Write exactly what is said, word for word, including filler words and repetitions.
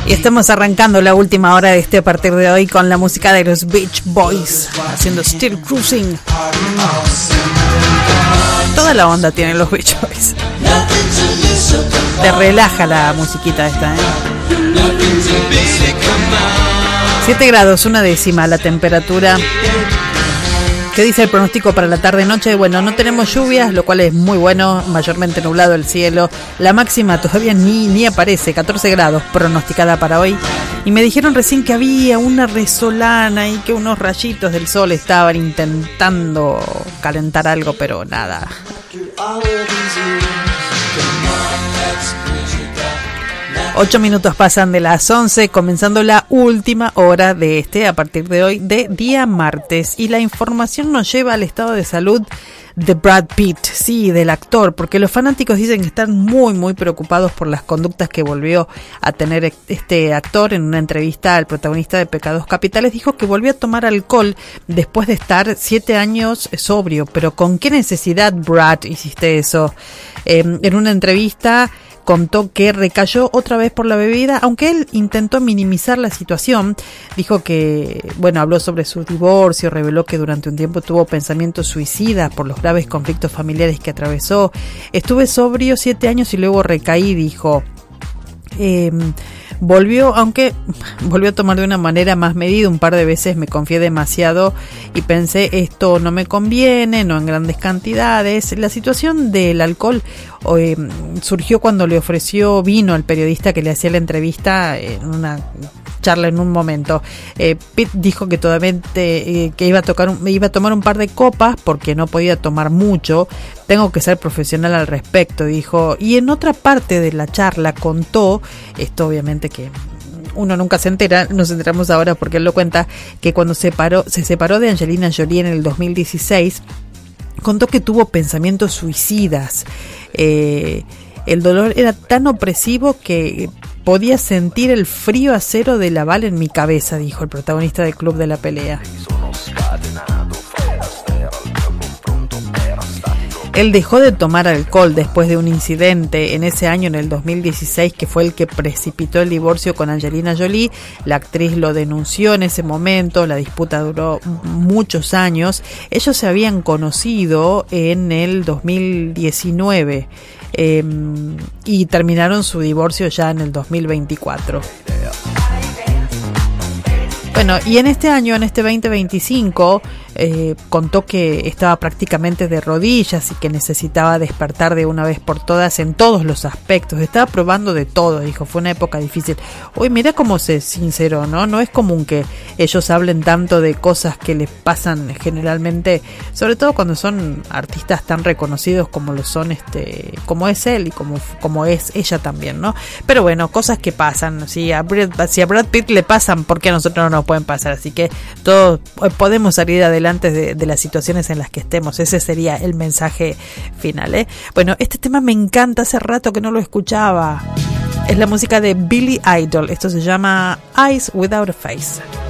Y estamos arrancando la última hora de este a partir de hoy con la música de los Beach Boys haciendo Still Cruising. Toda la onda tienen los Beach Boys. Te relaja la musiquita esta, ¿eh? siete grados, una décima la temperatura. ¿Qué dice el pronóstico para la tarde-noche? Bueno, no tenemos lluvias, lo cual es muy bueno, mayormente nublado el cielo. La máxima todavía ni, ni aparece, catorce grados pronosticada para hoy. Y me dijeron recién que había una resolana y que unos rayitos del sol estaban intentando calentar algo, pero nada. Ocho minutos pasan de las once, comenzando la última hora de este, a partir de hoy, de día martes. Y la información nos lleva al estado de salud de Brad Pitt, sí, del actor, porque los fanáticos dicen que están muy, muy preocupados por las conductas que volvió a tener este actor. En una entrevista al protagonista de Pecados Capitales dijo que volvió a tomar alcohol después de estar siete años sobrio. Pero ¿con qué necesidad, Brad, hiciste eso? Eh, en una entrevista contó que recayó otra vez por la bebida, aunque él intentó minimizar la situación. Dijo que, bueno, habló sobre su divorcio, reveló que durante un tiempo tuvo pensamientos suicidas por los graves conflictos familiares que atravesó. Estuve sobrio siete años y luego recaí, dijo. Eh, volvió, aunque volvió a tomar de una manera más medida. Un par de veces me confié demasiado y pensé, esto no me conviene, no en grandes cantidades. La situación del alcohol eh, surgió cuando le ofreció vino al periodista que le hacía la entrevista en una charla en un momento. Eh, Pitt dijo que todavía eh, que iba a tocar un, iba a tomar un par de copas porque no podía tomar mucho. Tengo que ser profesional al respecto, dijo. Y en otra parte de la charla contó, esto obviamente que uno nunca se entera, nos enteramos ahora porque él lo cuenta, que cuando se separó, se separó de Angelina Jolie en el dos mil dieciséis, contó que tuvo pensamientos suicidas. Eh, el dolor era tan opresivo que podía sentir el frío acero de la bala en mi cabeza, dijo el protagonista del Club de la Pelea. Él dejó de tomar alcohol después de un incidente en ese año, en el dos mil dieciséis, que fue el que precipitó el divorcio con Angelina Jolie. La actriz lo denunció en ese momento, la disputa duró muchos años. Ellos se habían conocido en el dos mil diecinueve eh, y terminaron su divorcio ya en el dos mil veinticuatro. Bueno, y en este año, en este veinte veinticinco, eh, contó que estaba prácticamente de rodillas y que necesitaba despertar de una vez por todas en todos los aspectos. Estaba probando de todo, dijo, fue una época difícil. Uy, mira cómo se sinceró, ¿no? No es común que ellos hablen tanto de cosas que les pasan generalmente, sobre todo cuando son artistas tan reconocidos como lo son, este, como es él y como, como es ella también, ¿no? Pero bueno, cosas que pasan. Si a Brad, si a Brad Pitt le pasan, ¿por qué a nosotros no nos pueden pasar? Así que todos podemos salir adelante de, de las situaciones en las que estemos. Ese sería el mensaje final, ¿eh? Bueno, este tema me encanta, hace rato que no lo escuchaba. Es la música de Billy Idol. Esto se llama Eyes Without a Face.